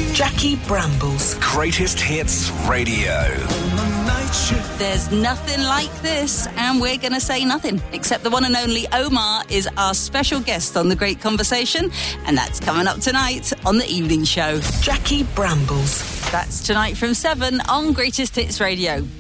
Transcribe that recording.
Jackie Brambles. Greatest Hits Radio. There's nothing like this, and we're going to say nothing, except the one and only Omar is our special guest on The Great Conversation, and that's coming up tonight on The Evening Show. Jackie Brambles. That's tonight from 7 on Greatest Hits Radio.